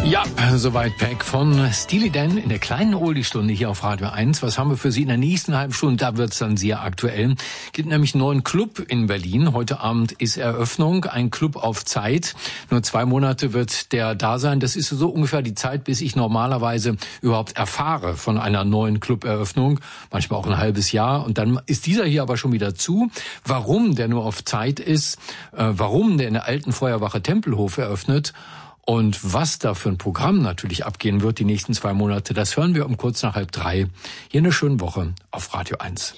Ja, soweit Pack von Steely Dan in der kleinen Oldie-Stunde hier auf Radio 1. Was haben wir für Sie in der nächsten halben Stunde? Da wird's dann sehr aktuell. Gibt nämlich einen neuen Club in Berlin. Heute Abend ist Eröffnung. Ein Club auf Zeit. Nur 2 Monate wird der da sein. Das ist so ungefähr die Zeit, bis ich normalerweise überhaupt erfahre von einer neuen Club-Eröffnung. Manchmal auch ein halbes Jahr. Und dann ist dieser hier aber schon wieder zu. Warum der nur auf Zeit ist, warum der in der alten Feuerwache Tempelhof eröffnet und was da für ein Programm natürlich abgehen wird die nächsten 2 Monate, das hören wir um kurz nach 2:30. Hier eine schöne Woche auf Radio 1.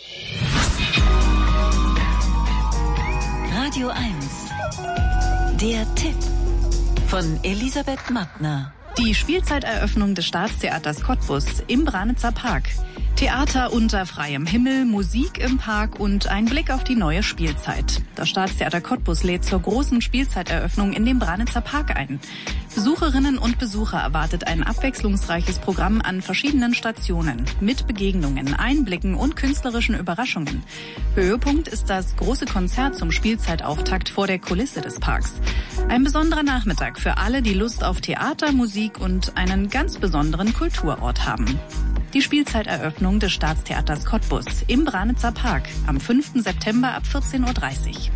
Radio 1. Der Tipp von Elisabeth Mattner. Die Spielzeiteröffnung des Staatstheaters Cottbus im Branitzer Park. Theater unter freiem Himmel, Musik im Park und ein Blick auf die neue Spielzeit. Das Staatstheater Cottbus lädt zur großen Spielzeiteröffnung in dem Branitzer Park ein. Besucherinnen und Besucher erwartet ein abwechslungsreiches Programm an verschiedenen Stationen mit Begegnungen, Einblicken und künstlerischen Überraschungen. Höhepunkt ist das große Konzert zum Spielzeitauftakt vor der Kulisse des Parks. Ein besonderer Nachmittag für alle, die Lust auf Theater, Musik und einen ganz besonderen Kulturort haben. Die Spielzeiteröffnung des Staatstheaters Cottbus im Branitzer Park am 5. September ab 14:30 Uhr.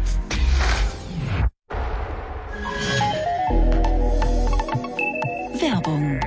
Werbung.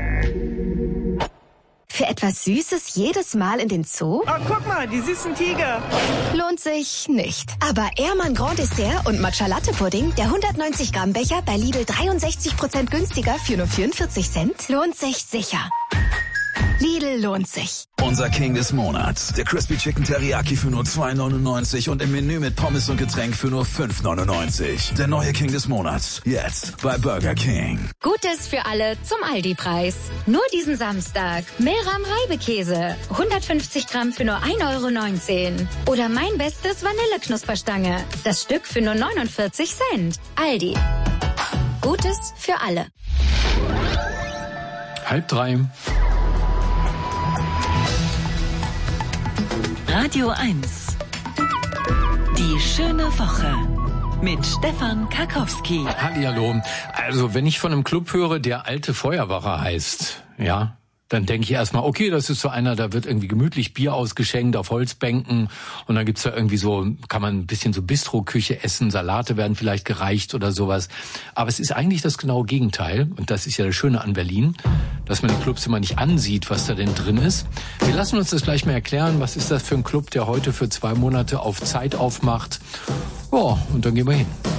Für etwas Süßes jedes Mal in den Zoo? Oh, guck mal, die süßen Tiger. Lohnt sich nicht. Aber Ehrmann Grand Dessert und Matcha Latte Pudding, der 190 Gramm Becher bei Lidl 63% günstiger für nur 44 Cent, lohnt sich sicher. Lidl lohnt sich. Unser King des Monats. Der Crispy Chicken Teriyaki für nur 2,99 und im Menü mit Pommes und Getränk für nur 5,99. Der neue King des Monats. Jetzt bei Burger King. Gutes für alle zum Aldi-Preis. Nur diesen Samstag. Meram Reibekäse. 150 Gramm für nur 1,19 €. Oder mein bestes Vanilleknusperstange. Das Stück für nur 49 Cent. Aldi. Gutes für alle. 2:30. Radio 1. Die schöne Woche mit Stefan Karkowski. Hallihallo. Also, wenn ich von einem Club höre, der alte Feuerwache heißt, ja, dann denke ich erstmal, okay, das ist so einer, da wird irgendwie gemütlich Bier ausgeschenkt auf Holzbänken und dann gibt's da irgendwie so, kann man ein bisschen so Bistro-Küche essen, Salate werden vielleicht gereicht oder sowas. Aber es ist eigentlich das genaue Gegenteil und das ist ja das Schöne an Berlin, dass man die Clubs immer nicht ansieht, was da denn drin ist. Wir lassen uns das gleich mal erklären, was ist das für ein Club, der heute für 2 Monate auf Zeit aufmacht. Ja, und dann gehen wir hin.